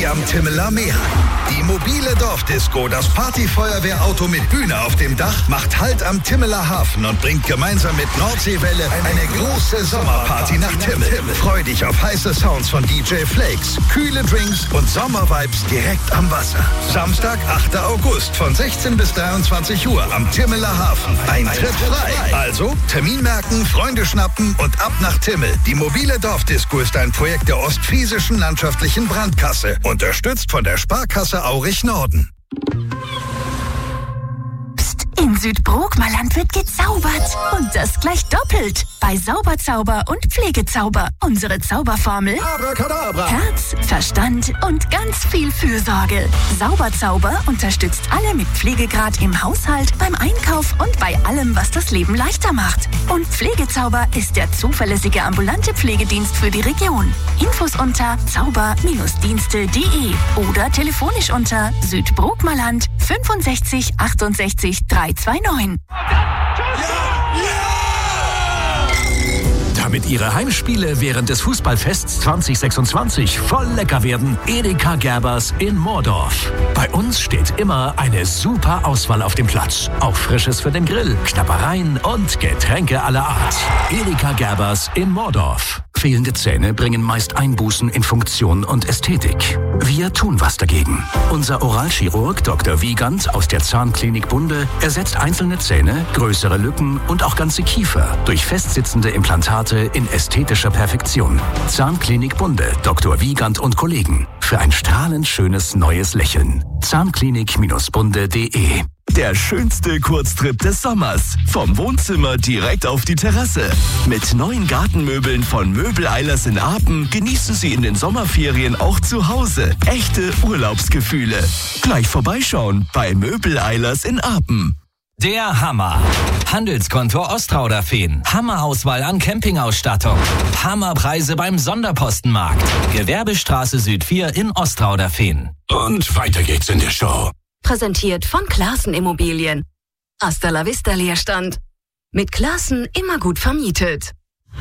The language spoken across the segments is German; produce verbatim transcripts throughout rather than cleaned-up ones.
am Timmeler Meer. Die mobile Dorfdisco, das Partyfeuerwehrauto mit Bühne auf dem Dach, macht Halt am Timmeler Hafen und bringt gemeinsam mit Nordseewelle eine große Sommerparty nach Timmel. Freu dich auf heiße Sounds von D J Flakes, kühle Drinks und Sommervibes direkt am Wasser. Samstag, achter August von sechzehn bis dreiundzwanzig Uhr am Timmeler Hafen. Eintritt frei. Also Termin merken, Freunde schnappen und ab nach Timmel. Die mobile Dorfdisco ist ein Projekt der Ostfriesischen Landschaftlichen Brandkasse, unterstützt von der Sparkasse Aurich Norden. Psst, in Südbrookmerland wird gezaubert. Und das gleich doppelt. Bei Sauberzauber und Pflegezauber. Unsere Zauberformel: Abracadabra. Herz, Verstand und ganz viel Fürsorge. Sauberzauber unterstützt alle mit Pflegegrad im Haushalt, beim Einkauf und bei allem, was das Leben leichter macht. Und Pflegezauber ist der zuverlässige ambulante Pflegedienst für die Region. Infos unter zauber Dienste punkt de oder telefonisch unter Südbrookmerland fünfundsechzig achtundsechzig dreihundertneunundzwanzig. Damit Ihre Heimspiele während des Fußballfests zwanzig sechsundzwanzig voll lecker werden, Edeka Gerbers in Moordorf. Bei uns steht immer eine super Auswahl auf dem Platz. Auch Frisches für den Grill, Knappereien und Getränke aller Art. Edeka Gerbers in Moordorf. Fehlende Zähne bringen meist Einbußen in Funktion und Ästhetik. Wir tun was dagegen. Unser Oralchirurg Doktor Wiegand aus der Zahnklinik Bunde ersetzt einzelne Zähne, größere Lücken und auch ganze Kiefer durch festsitzende Implantate in ästhetischer Perfektion. Zahnklinik Bunde, Doktor Wiegand und Kollegen. Für ein strahlend schönes neues Lächeln. Zahnklinik Bunde punkt de. Der schönste Kurztrip des Sommers. Vom Wohnzimmer direkt auf die Terrasse. Mit neuen Gartenmöbeln von Möbel-Eilers in Apen genießen Sie in den Sommerferien auch zu Hause echte Urlaubsgefühle. Gleich vorbeischauen bei Möbel-Eilers in Apen. Der Hammer. Handelskontor Ostrauderfehn. Hammerauswahl an Campingausstattung. Hammerpreise beim Sonderpostenmarkt. Gewerbestraße Süd vier in Ostrauderfehn. Und weiter geht's in der Show. Präsentiert von Classen Immobilien. Hasta la vista Leerstand. Mit Classen immer gut vermietet.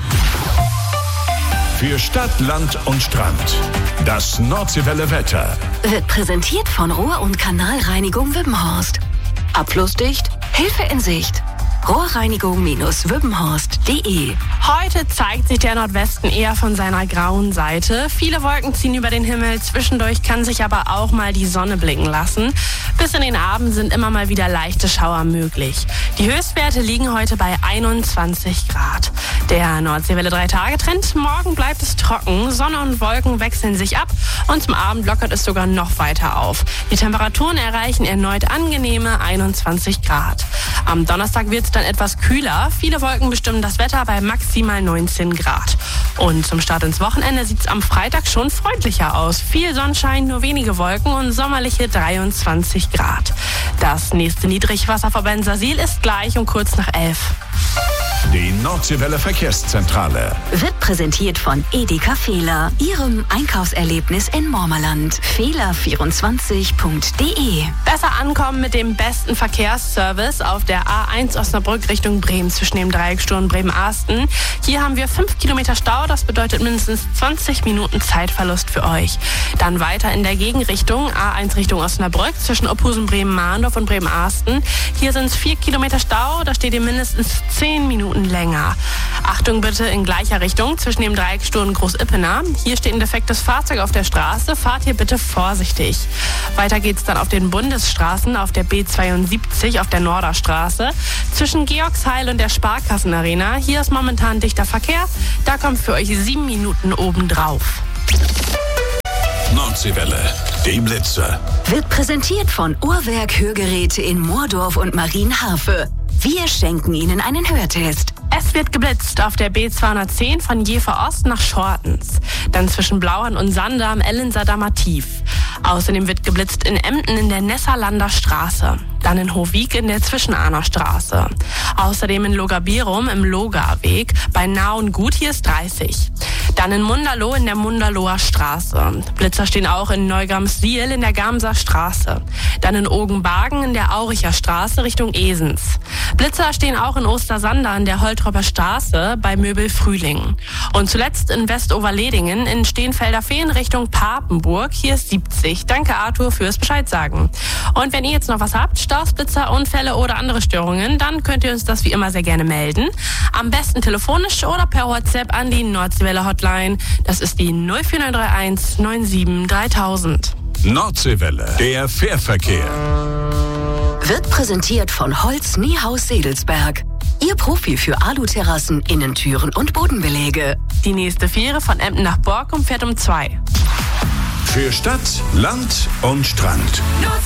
Für Stadt, Land und Strand. Das Nordseewelle Wetter. Wird präsentiert von Rohr- und Kanalreinigung Wippenhorst. Abflussdicht, Hilfe in Sicht. Rohrreinigung Wippenhorst punkt de. Heute zeigt sich der Nordwesten eher von seiner grauen Seite. Viele Wolken ziehen über den Himmel, zwischendurch kann sich aber auch mal die Sonne blicken lassen. Bis in den Abend sind immer mal wieder leichte Schauer möglich. Die Höchstwerte liegen heute bei einundzwanzig Grad. Der Nordseewelle drei Tage Trend. Morgen bleibt es trocken, Sonne und Wolken wechseln sich ab und zum Abend lockert es sogar noch weiter auf. Die Temperaturen erreichen erneut angenehme einundzwanzig Grad. Am Donnerstag wird es dann etwas kühler. Viele Wolken bestimmen das Wetter bei maximal neunzehn Grad. Und zum Start ins Wochenende sieht es am Freitag schon freundlicher aus. Viel Sonnenschein, nur wenige Wolken und sommerliche dreiundzwanzig Grad. Das nächste Niedrigwasser vor Bensersiel ist gleich um kurz nach elf. Die Nordseewelle Verkehrszentrale wird präsentiert von Edeka Fehler, Ihrem Einkaufserlebnis in Mormerland. Fehler vierundzwanzig punkt de. Besser ankommen mit dem besten Verkehrsservice auf der A eins Osnabrück Richtung Bremen zwischen dem Dreiecksturm Bremen-Arsten. Hier haben wir fünf Kilometer Stau, das bedeutet mindestens zwanzig Minuten Zeitverlust für euch. Dann weiter in der Gegenrichtung, A eins Richtung Osnabrück zwischen Ophusen, Bremen-Mahndorf und Bremen-Arsten. Hier sind es vier Kilometer Stau, da steht ihr mindestens zehn Minuten länger. Achtung bitte in gleicher Richtung zwischen dem Dreiecksturm Groß-Ippener. Hier steht ein defektes Fahrzeug auf der Straße. Fahrt hier bitte vorsichtig. Weiter geht's dann auf den Bundesstraßen auf der B zweiundsiebzig auf der Norderstraße. Zwischen Georgsheil und der Sparkassenarena. Hier ist momentan dichter Verkehr. Da kommt für euch sieben Minuten obendrauf. Nordseewelle, die Blitze. Wird präsentiert von Uhrwerk Hörgeräte in Moordorf und Marienhafe. Wir schenken Ihnen einen Hörtest. Es wird geblitzt auf der B zweihundertzehn von Jever Ost nach Schortens. Dann zwischen Blauern und Sander am Ellenser Tief. Außerdem wird geblitzt in Emden in der Nesserlander Straße. Dann in Hohwig in der Zwischenahner Straße. Außerdem in Logabirum im Logaweg bei Nah und Gut, hier ist dreißig. Dann in Munderloh in der Munderloher Straße. Blitzer stehen auch in Neugrams-Siel in der Gamser Straße. Dann in Ogenbagen in der Auricher Straße Richtung Esens. Blitzer stehen auch in Ostersander in der Holtropper Straße bei Möbel Frühling. Und zuletzt in Westoverledingen in Steenfelder Feen Richtung Papenburg. Hier ist siebzig. Danke Arthur fürs Bescheid sagen. Und wenn ihr jetzt noch was habt, Staus, Blitzer, Unfälle oder andere Störungen, dann könnt ihr uns das wie immer sehr gerne melden. Am besten telefonisch oder per WhatsApp an die Nordseewelle Hotline. Das ist die null vier neun drei eins neun sieben dreitausend. Nordseewelle, der Fährverkehr. Wird präsentiert von Holz Niehaus Sedelsberg. Ihr Profi für Aluterrassen, Innentüren und Bodenbeläge. Die nächste Fähre von Emden nach Borkum fährt um zwei. Für Stadt, Land und Strand.